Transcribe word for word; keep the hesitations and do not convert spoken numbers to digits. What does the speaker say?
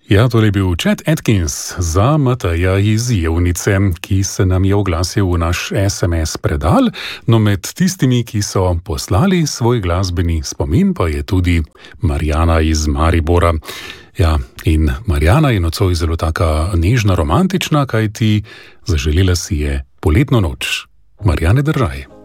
Ja, to je bil Chet Atkins za Mateja iz Jevnice, ki se nam je oglasil v naš es em es predal, no med tistimi, ki so poslali svoj glasbeni spomin, pa je tudi Marjana iz Maribora. Ja, in Marjana je nocoj zelo taka nežna, romantična, kajti zaželela si je poletno noč. Marjane, držaj.